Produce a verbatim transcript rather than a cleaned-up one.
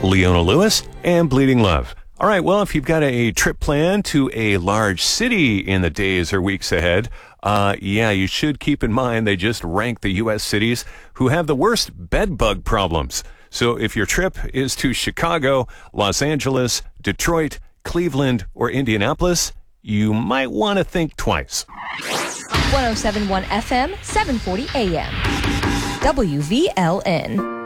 Leona Lewis, and Bleeding Love. All right, well, if you've got a trip planned to a large city in the days or weeks ahead, uh, yeah, you should keep in mind they just rank the U S cities who have the worst bed bug problems. So if your trip is to Chicago, Los Angeles, Detroit, Cleveland, or Indianapolis, you might want to think twice. one oh seven point one F M, seven forty A M. W V L N.